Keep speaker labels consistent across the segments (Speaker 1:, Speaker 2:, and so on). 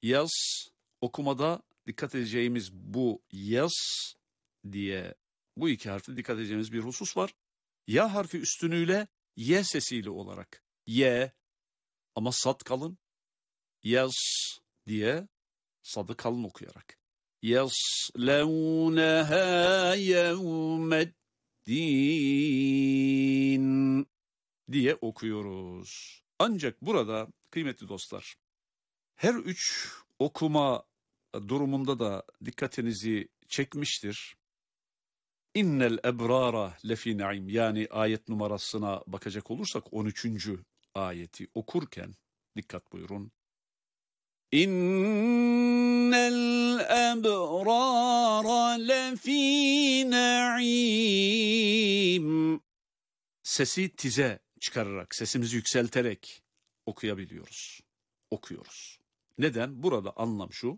Speaker 1: Yas okumada dikkat edeceğimiz bu yas diye bu iki harfte dikkat edeceğimiz bir husus var. Ya harfi üstünüyle y sesiyle olarak. Y ama sad kalın. Yas diye sadı kalın okuyarak. Yaslevneha yevmeddin diye okuyoruz. Ancak burada kıymetli dostlar, her üç okuma durumunda da dikkatinizi çekmiştir. İnnel ebrara lefi naim, yani ayet numarasına bakacak olursak 13. ayeti okurken dikkat buyurun. İnnel ebrara lefi naim. Sesi tize çıkararak, sesimizi yükselterek okuyoruz. Neden? Burada anlam şu: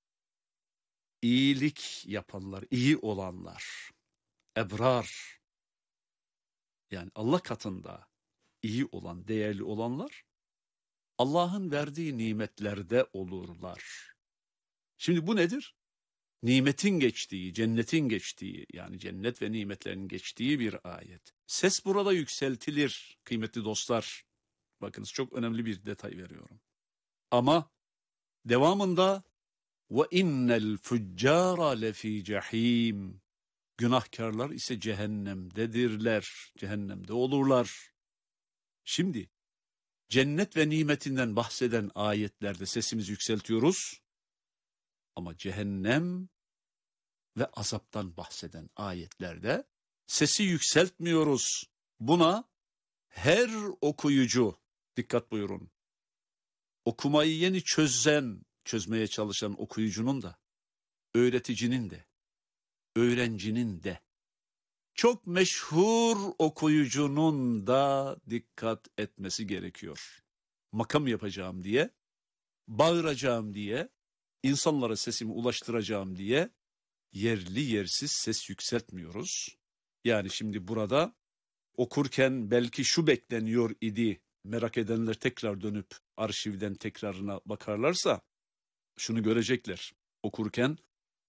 Speaker 1: İyilik yapanlar, iyi olanlar, ebrar, yani Allah katında iyi olan, değerli olanlar, Allah'ın verdiği nimetlerde olurlar. Şimdi bu nedir? Nimetin geçtiği, cennetin geçtiği, yani cennet ve nimetlerin geçtiği bir ayet. Ses burada yükseltilir kıymetli dostlar. Bakınız, çok önemli bir detay veriyorum. Ama devamında ve innel fuccara lefi cehim. Günahkarlar ise cehennemdedirler, cehennemde olurlar. Şimdi cennet ve nimetinden bahseden ayetlerde sesimizi yükseltiyoruz. Ama cehennem ve azaptan bahseden ayetlerde sesi yükseltmiyoruz. Buna her okuyucu, dikkat buyurun, okumayı yeni çözmeye çalışan okuyucunun da, öğreticinin de, öğrencinin de, çok meşhur okuyucunun da dikkat etmesi gerekiyor. Makam yapacağım diye, bağıracağım diye, insanlara sesimi ulaştıracağım diye yerli yersiz ses yükseltmiyoruz. Yani şimdi burada okurken belki şu bekleniyor idi, merak edenler tekrar dönüp arşivden tekrarına bakarlarsa şunu görecekler okurken.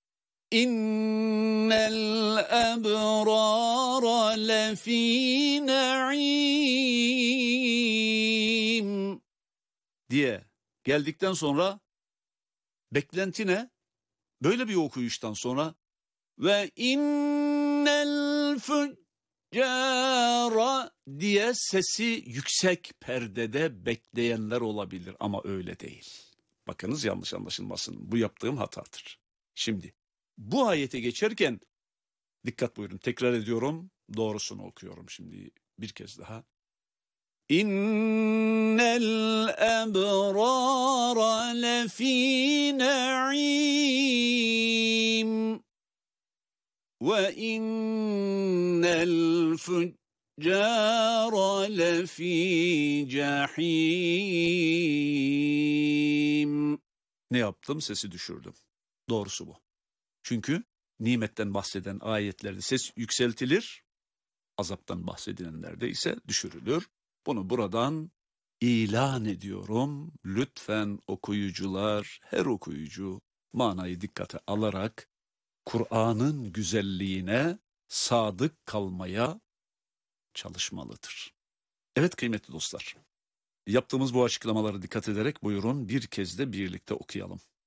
Speaker 1: İnnel ebrara lefî naim diye geldikten sonra beklenti ne? Böyle bir okuyuştan sonra ve innel füccara diye sesi yüksek perdede bekleyenler olabilir ama öyle değil. Bakınız, yanlış anlaşılmasın, bu yaptığım hatadır. Şimdi bu ayete geçerken dikkat buyurun, tekrar ediyorum, doğrusunu okuyorum şimdi bir kez daha. İnnel ebrara lefî naim ve innel füccara lefî cehîm. Ne yaptım? Sesi düşürdüm. Doğrusu bu. Çünkü nimetten bahseden ayetlerde ses yükseltilir, azaptan bahsedilenlerde ise düşürülür. Bunu buradan ilan ediyorum. Lütfen okuyucular, her okuyucu manayı dikkate alarak Kur'an'ın güzelliğine sadık kalmaya çalışmalıdır. Evet kıymetli dostlar, yaptığımız bu açıklamalara dikkat ederek buyurun bir kez de birlikte okuyalım.